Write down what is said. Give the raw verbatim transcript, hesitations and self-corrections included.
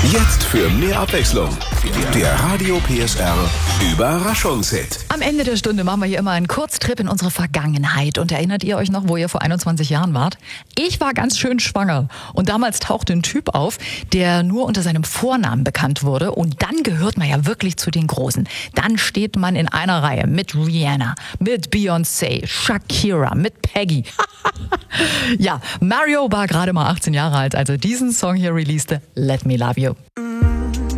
Jetzt für mehr Abwechslung. Der Radio P S R Überraschungshit. Am Ende der Stunde machen wir hier immer einen Kurztrip in unsere Vergangenheit. Und erinnert ihr euch noch, wo ihr vor einundzwanzig Jahren wart? Ich war ganz schön schwanger. Und damals tauchte ein Typ auf, der nur unter seinem Vornamen bekannt wurde. Und dann gehört man ja wirklich zu den Großen. Dann steht man in einer Reihe mit Rihanna, mit Beyoncé, Shakira, mit Peggy. Ja, Mario war gerade mal achtzehn Jahre alt, als er diesen Song hier releaste, Let Me Love You.